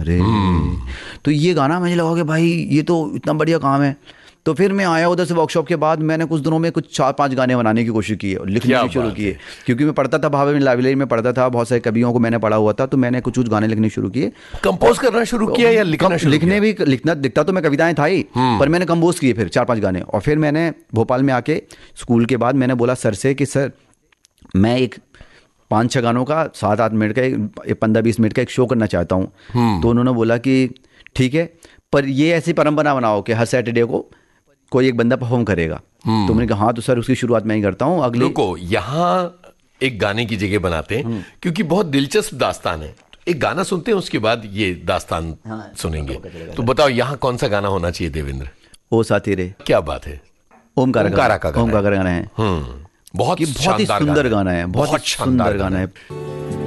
रे। तो ये गाना मुझे लगा कि भाई ये तो इतना बढ़िया काम है। तो फिर मैं आया उधर से वर्कशॉप के बाद, मैंने कुछ दिनों में कुछ 4-5 गाने बनाने की कोशिश की है, लिखने क्या की शुरू बात किए, है। क्योंकि मैं पढ़ता था भावे में, लाइब्रेरी में पढ़ता था, बहुत सारे कवियों को मैंने पढ़ा हुआ था, तो मैंने कुछ गाने लिखने शुरू किए। कंपोज करना शुरू किया या लिखना शुरू लिखने किया? भी, लिखना दिखता तो मैं कविताएं था ही, पर मैंने कंपोज किए फिर 4-5 गाने। और फिर मैंने भोपाल में आके स्कूल के बाद मैंने बोला सर से कि सर मैं एक 5-6 गानों का 7-8 मिनट का 15-20 मिनट का एक शो करना चाहता हूँ। तो उन्होंने बोला कि ठीक है, पर ये ऐसी परंपरा बनाओ कि हर सैटरडे को कोई एक बंदा परफॉर्म करेगा। तो मैंने कहा हाँ, तो सर उसकी शुरुआत मैं ही करता हूँ। अगले रुको, यहाँ एक गाने की जगह बनाते हैं क्योंकि बहुत दिलचस्प दास्तान है। एक गाना सुनते हैं, उसके बाद ये दास्तान सुनेंगे। तो बताओ यहाँ कौन सा गाना होना चाहिए देवेंद्र? ओ साथी रे। क्या बात है, ओमकारा ओमकारा का गाना गाना है। बहुत बहुत ही सुंदर गाना है, बहुत सुंदर गाना है।